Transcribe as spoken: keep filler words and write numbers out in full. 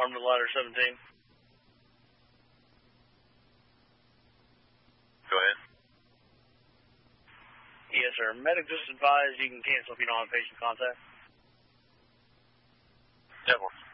Armed Ladder seventeen. Go ahead. Yes, sir. Medic just advised you can cancel if you don't have patient contact. Devils.